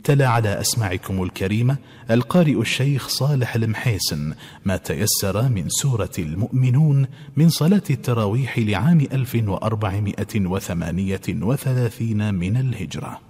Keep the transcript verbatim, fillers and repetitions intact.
تلا على أسماعكم الكريمة القارئ الشيخ صالح المحيسن ما تيسر من سورة المؤمنون من صلاة التراويح لعام ألف وأربعمائة وثمانية وثلاثين من الهجرة.